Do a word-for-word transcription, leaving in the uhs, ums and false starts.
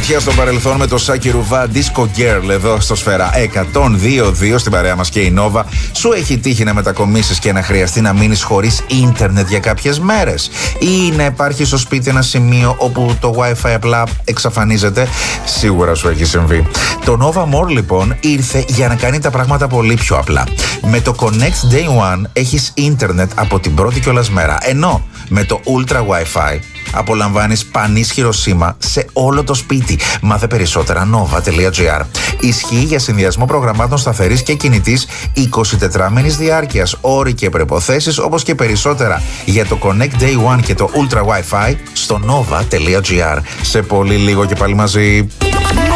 πρωτιά στο παρελθόν με το Σάκη Ρουβά, Disco Girl εδώ στο Σφαίρα εκατόν δύο δύο στην παρέα μας και η Nova. Σου έχει τύχει να μετακομίσεις και να χρειαστεί να μείνεις χωρίς ίντερνετ για κάποιες μέρες, ή να υπάρχει στο σπίτι ένα σημείο όπου το Wi-Fi απλά εξαφανίζεται? Σίγουρα σου έχει συμβεί. Το Nova More λοιπόν ήρθε για να κάνει τα πράγματα πολύ πιο απλά. Με το Connect Day One έχεις ίντερνετ από την πρώτη κιόλας μέρα, ενώ με το Ultra Wi-Fi απολαμβάνεις πανίσχυρο σήμα σε όλο το σπίτι. Μάθε περισσότερα nova τελεία gr. Ισχύει για συνδυασμό προγραμμάτων σταθερής και κινητής εικοσιτετράμηνης διάρκειας. Όροι και προϋποθέσεις, όπως και περισσότερα για το Connect Day One και το Ultra Wi-Fi στο nova τελεία gr. Σε πολύ λίγο και πάλι μαζί.